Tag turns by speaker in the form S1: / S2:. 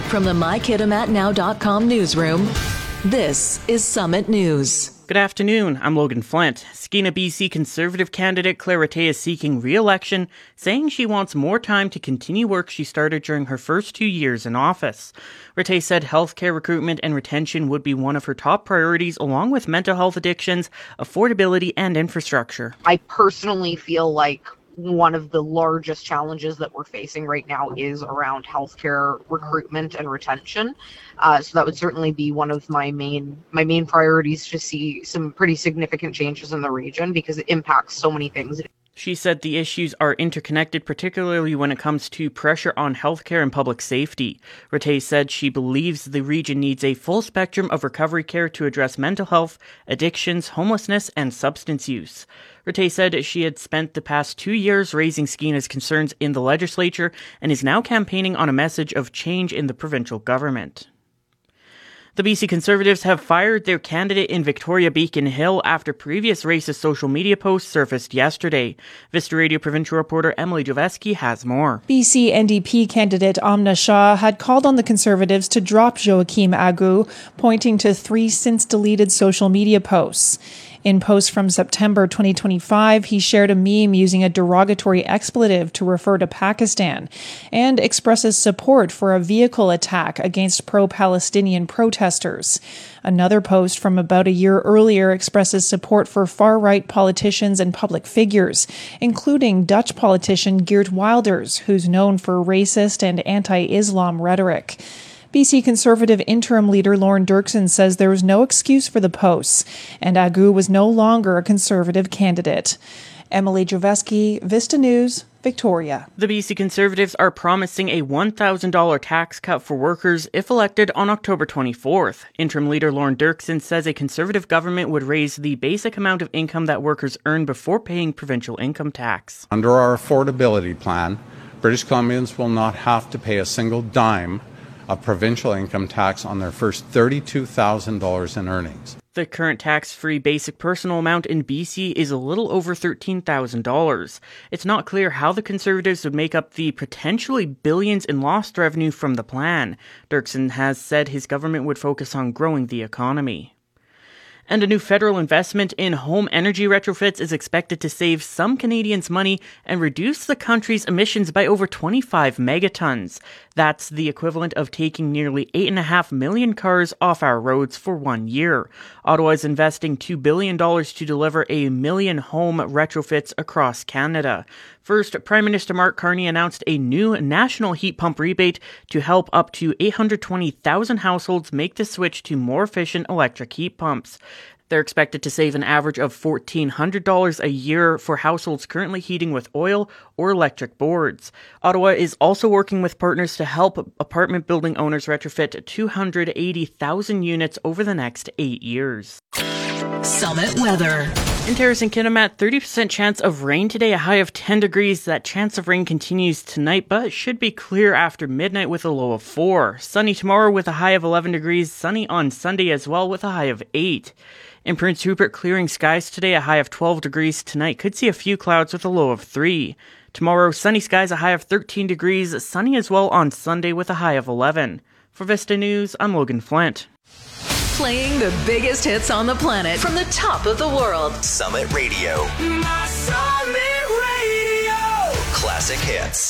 S1: From the MyKitimatNow.com newsroom, this is Summit News.
S2: Good afternoon, I'm Logan Flint. Skeena BC Conservative candidate Claire Rattay is seeking re-election, saying she wants more time to continue work she started during her first 2 years in office. Rattay said healthcare recruitment and retention would be one of her top priorities, along with mental health addictions, affordability, and infrastructure.
S3: I personally feel like one of the largest challenges that we're facing right now is around healthcare recruitment and retention. So that would certainly be one of my main priorities, to see some pretty significant changes in the region because it impacts so many things.
S2: She said the issues are interconnected, particularly when it comes to pressure on healthcare and public safety. Rattay said she believes the region needs a full spectrum of recovery care to address mental health, addictions, homelessness, and substance use. Rattay said she had spent the past 2 years raising Skeena's concerns in the legislature and is now campaigning on a message of change in the provincial government. The BC Conservatives have fired their candidate in Victoria Beacon Hill after previous racist social media posts surfaced yesterday. Vista Radio provincial reporter Emily Joveski has more.
S4: BC NDP candidate Amna Shah had called on the Conservatives to drop Joachim Agu, pointing to 3 since-deleted social media posts. In posts from September 2025, he shared a meme using a derogatory expletive to refer to Pakistan and expresses support for a vehicle attack against pro-Palestinian protesters. Another post from about a year earlier expresses support for far-right politicians and public figures, including Dutch politician Geert Wilders, who's known for racist and anti-Islam rhetoric. BC Conservative interim leader Lorne Dirksen says there was no excuse for the posts, and Agu was no longer a Conservative candidate. Emily Joveski, Vista News, Victoria.
S2: The BC Conservatives are promising a $1,000 tax cut for workers if elected on October 24th. Interim leader Lorne Dirksen says a Conservative government would raise the basic amount of income that workers earn before paying provincial income tax.
S5: Under our affordability plan, British Columbians will not have to pay a single dime of provincial income tax on their first $32,000 in earnings.
S2: The current tax-free basic personal amount in BC is a little over $13,000. It's not clear how the Conservatives would make up the potentially billions in lost revenue from the plan. Dirksen has said his government would focus on growing the economy. And a new federal investment in home energy retrofits is expected to save some Canadians money and reduce the country's emissions by over 25 megatons. That's the equivalent of taking nearly 8.5 million cars off our roads for 1 year. Ottawa is investing $2 billion to deliver 1 million home retrofits across Canada. First, Prime Minister Mark Carney announced a new national heat pump rebate to help up to 820,000 households make the switch to more efficient electric heat pumps. They're expected to save an average of $1,400 a year for households currently heating with oil or electric boards. Ottawa is also working with partners to help apartment building owners retrofit 280,000 units over the next 8 years.
S1: Summit weather.
S2: In Terrace and Kitimat, 30% chance of rain today, a high of 10 degrees. That chance of rain continues tonight, but should be clear after midnight with a low of 4. Sunny tomorrow with a high of 11 degrees. Sunny on Sunday as well with a high of 8. In Prince Rupert, clearing skies today, a high of 12 degrees. Tonight could see a few clouds with a low of 3. Tomorrow, sunny skies, a high of 13 degrees. Sunny as well on Sunday with a high of 11. For Vista News, I'm Logan Flint.
S1: Playing the biggest hits on the planet from the top of the world.
S6: Summit Radio.
S7: My Summit Radio.
S6: Classic hits.